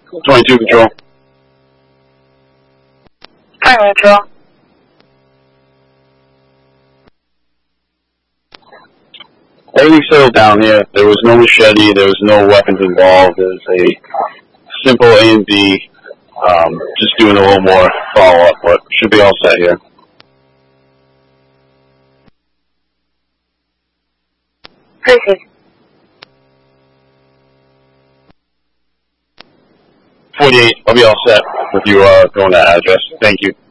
22 Control. Hi, Control. Everything settled down here. There was no machete. There was no weapons involved. It was a simple A and B. Just doing a little more follow-up, but should be all set here. Proceed. 48. I'll be all set with you going to that address. Thank you.